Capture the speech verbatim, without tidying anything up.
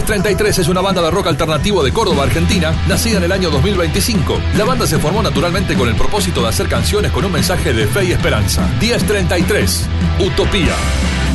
diez treinta y tres es una banda de rock alternativo de Córdoba, Argentina, nacida en el año dos mil veinticinco. La banda se formó naturalmente con el propósito de hacer canciones con un mensaje de fe y esperanza. diez treinta y tres, Utopía.